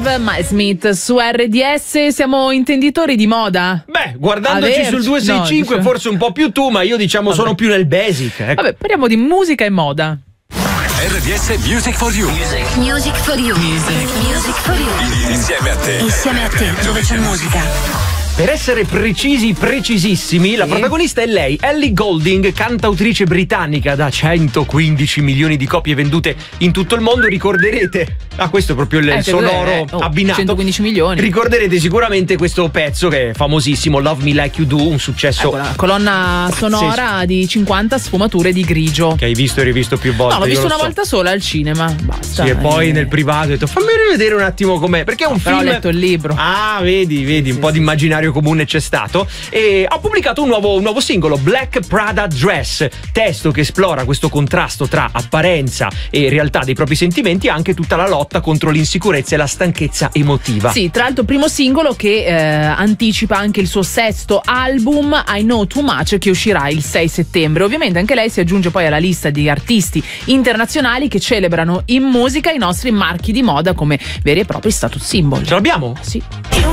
Drive, Miles Smith su RDS. Siamo intenditori di moda? Beh, guardandoci sul 265 forse un po' più tu, ma io sono più nel basic. Ecco. Vabbè, parliamo di musica e moda. RDS Music for You. Music for You. Music for You. Insieme a te. Insieme a te, dove c'è musica. Per essere precisissimi, la protagonista è lei, Ellie Goulding, cantautrice britannica da 115 milioni di copie vendute in tutto il mondo. Ricorderete, questo è proprio il sonoro abbinato. 115 milioni. Ricorderete sicuramente questo pezzo che è famosissimo, Love Me Like You Do, un successo. Ecco, la colonna sonora di 50 sfumature di grigio. Che hai visto e rivisto più volte. No, l'ho visto una volta sola al cinema, basta. Sì, e poi nel privato ho detto fammi rivedere un attimo com'è, perché è un film. Però ho letto il libro. Ah, vedi, un po' di immaginario comune c'è stato. E ho pubblicato un nuovo singolo, Black Prada Dress, testo che esplora questo contrasto tra apparenza e realtà dei propri sentimenti, e anche tutta la lotta contro l'insicurezza e la stanchezza emotiva. Sì, tra l'altro primo singolo che anticipa anche il suo sesto album, I Know Too Much, che uscirà il 6 settembre. Ovviamente anche lei si aggiunge poi alla lista di artisti internazionali che celebrano in musica i nostri marchi di moda come veri e propri status symbol. Ce l'abbiamo? Sì.